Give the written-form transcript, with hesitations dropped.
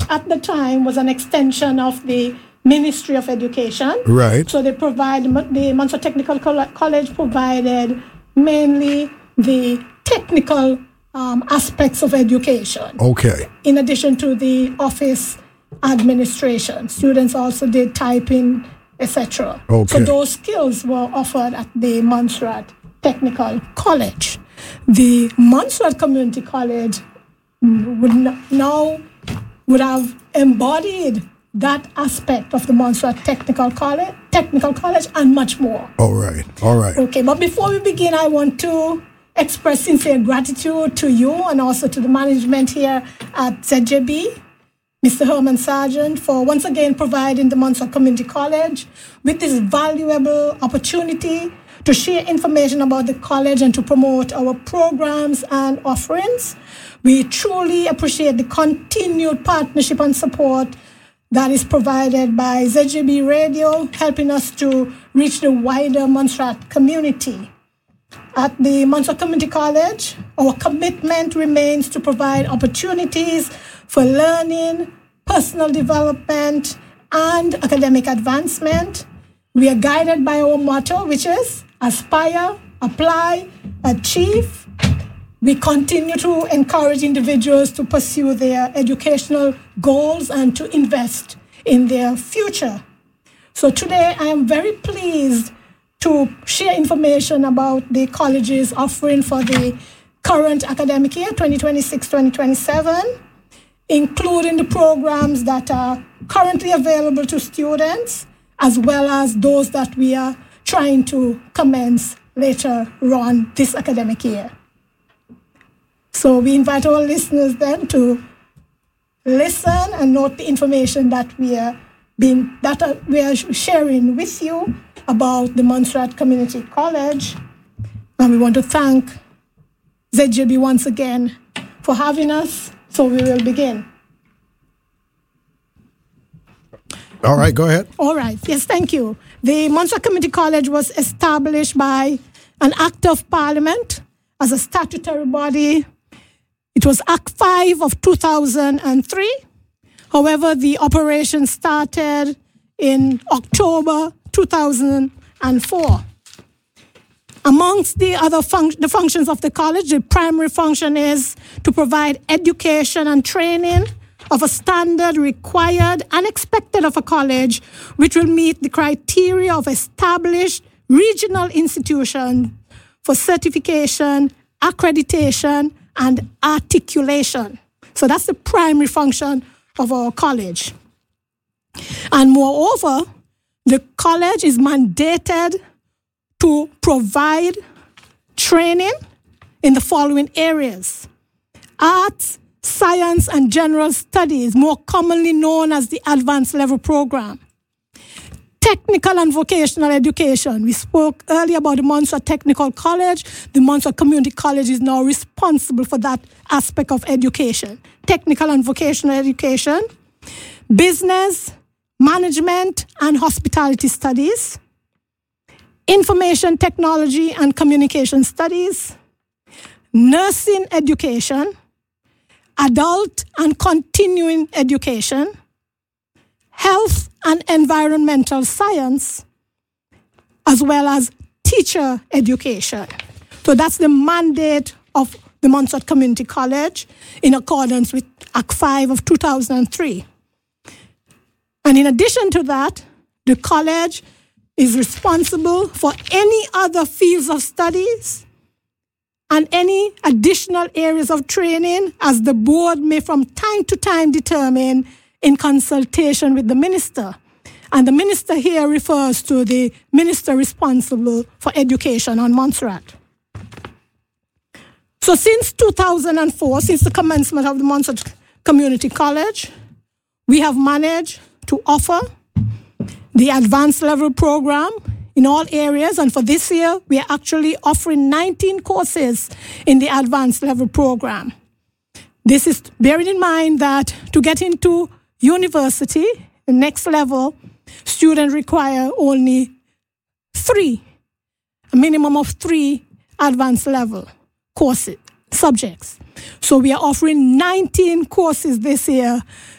at the time was an extension of the Ministry of Education. Right. So the Montserrat Technical College provided mainly the technical aspects of education. Okay. In addition to the office administration, students also did typing, etc. Okay. So those skills were offered at the Montserrat Technical College. The Montserrat Community College would have embodied that aspect of the Montserrat Technical College and much more. All right. Okay, but before we begin, I want to express sincere gratitude to you and also to the management here at ZJB, Mr. Herman Sargent, for once again providing the Montserrat Community College with this valuable opportunity to share information about the college and to promote our programs and offerings. We truly appreciate the continued partnership and support that is provided by ZJB Radio, helping us to reach the wider Montserrat community. At the Montserrat Community College, our commitment remains to provide opportunities for learning, personal development, and academic advancement. We are guided by our motto, which is aspire, apply, achieve. We continue to encourage individuals to pursue their educational goals and to invest in their future. So today I am very pleased to share information about the college's offering for the current academic year, 2026-2027, including the programs that are currently available to students, as well as those that we are trying to commence later on this academic year. So we invite our listeners then to listen and note the information that we are sharing with you about the Montserrat Community College. And we want to thank ZJB once again for having us. So we will begin. All right, go ahead. All right. Yes, thank you. The Montserrat Community College was established by an Act of Parliament as a statutory body. It was Act 5 of 2003. However, the operation started in October 2004. Amongst the other the functions of the college, the primary function is to provide education and training of a standard required and expected of a college, which will meet the criteria of established regional institutions for certification, accreditation, and articulation. So that's the primary function of our college. And moreover, the college is mandated to provide training in the following areas: arts, science, and general studies, more commonly known as the advanced level program. Technical and vocational education. We spoke earlier about the Montserrat Technical College. The Montserrat Community College is now responsible for that aspect of education. Technical and vocational education, business, management, and hospitality studies, information technology and communication studies, nursing education, adult and continuing education, health and environmental science, as well as teacher education. So that's the mandate of the Montserrat Community College in accordance with Act 5 of 2003. And in addition to that, the college is responsible for any other fields of studies and any additional areas of training as the board may from time to time determine in consultation with the minister. And the minister here refers to the minister responsible for education on Montserrat. So since 2004, since the commencement of the Montserrat Community College, we have managed to offer the advanced level program in all areas. And for this year, we are actually offering 19 courses in the advanced level program. This is bearing in mind that to get into university, the next level, students require only a minimum of 3 advanced level courses, subjects. So we are offering 19 courses this year